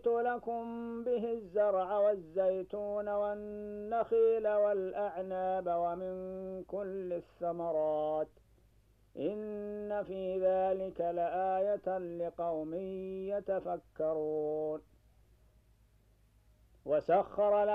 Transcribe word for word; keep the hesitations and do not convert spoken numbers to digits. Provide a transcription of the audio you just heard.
وينبت لكم به الزرع والزيتون والنخيل والأعناب ومن كل الثمرات إن في ذلك لآية لقوم يتفكرون. وسخر